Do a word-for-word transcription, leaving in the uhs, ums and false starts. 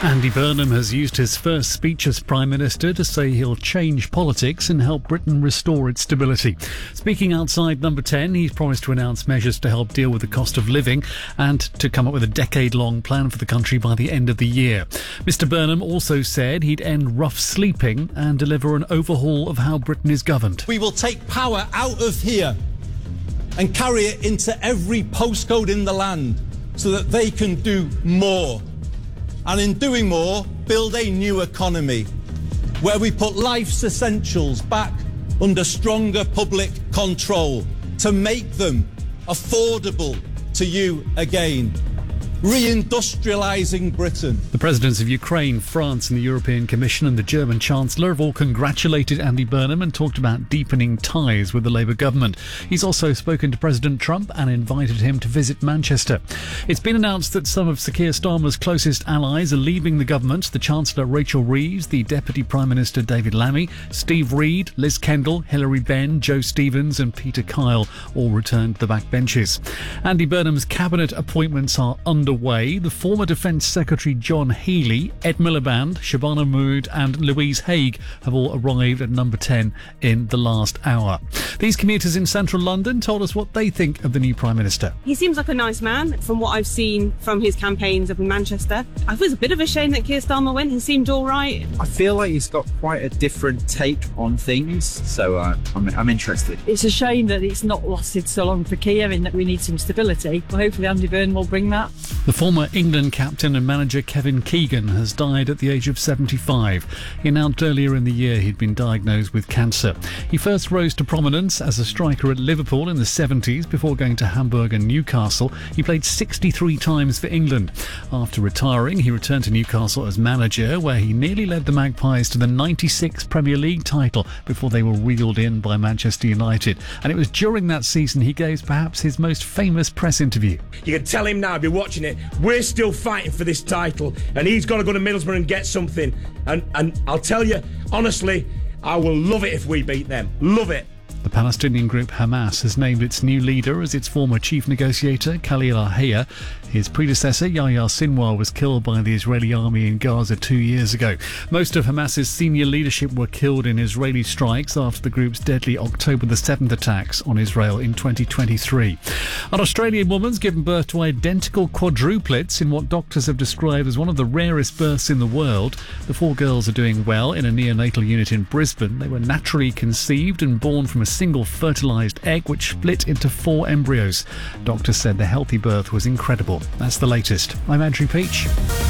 Andy Burnham has used his first speech as Prime Minister to say he'll change politics and help Britain restore its stability. Speaking outside Number ten, he's promised to announce measures to help deal with the cost of living and to come up with a decade-long plan for the country by the end of the year. Mister Burnham also said he'd end rough sleeping and deliver an overhaul of how Britain is governed. We will take power out of here and carry it into every postcode in the land so that they can do more. And in doing more, build a new economy where we put life's essentials back under stronger public control to make them affordable to you again. Reindustrialising Britain. The presidents of Ukraine, France and the European Commission and the German Chancellor have all congratulated Andy Burnham and talked about deepening ties with the Labour government. He's also spoken to President Trump and invited him to visit Manchester. It's been announced that some of Sir Keir Starmer's closest allies are leaving the government. The Chancellor Rachel Reeves, the Deputy Prime Minister David Lammy, Steve Reed, Liz Kendall, Hilary Benn, Joe Stevens and Peter Kyle all returned to the backbenches. Andy Burnham's cabinet appointments are under Way. The former Defence Secretary John Healey, Ed Miliband, Shabana Mahmood and Louise Haigh have all arrived at Number ten in the last hour. These commuters in central London told us what they think of the new Prime Minister. He seems like a nice man from what I've seen from his campaigns up in Manchester. I thought it was a bit of a shame that Keir Starmer went. He seemed all right. I feel like he's got quite a different take on things, so uh, I'm, I'm interested. It's a shame that it's not lasted so long for Keir in that we need some stability. Well, hopefully Andy Burnham will bring that. The former England captain and manager Kevin Keegan has died at the age of seventy-five. He announced earlier in the year he'd been diagnosed with cancer. He first rose to prominence as a striker at Liverpool in the seventies before going to Hamburg and Newcastle. He played sixty-three times for England. After retiring, he returned to Newcastle as manager, where he nearly led the Magpies to the ninety-six Premier League title before they were reeled in by Manchester United. And it was during that season he gave perhaps his most famous press interview. You can tell him now, I'll be watching it, we're still fighting for this title and he's got to go to Middlesbrough and get something. And, and I'll tell you, honestly, I will love it if we beat them. Love it. The Palestinian group Hamas has named its new leader as its former chief negotiator, Khalil al-Hayya. His predecessor, Yahya Sinwar, was killed by the Israeli army in Gaza two years ago. Most of Hamas's senior leadership were killed in Israeli strikes after the group's deadly October the seventh attacks on Israel in twenty twenty-three. An Australian woman's given birth to identical quadruplets in what doctors have described as one of the rarest births in the world. The four girls are doing well in a neonatal unit in Brisbane. They were naturally conceived and born from a single fertilised egg which split into four embryos. Doctors said the healthy birth was incredible. That's the latest. I'm Andrew Peach.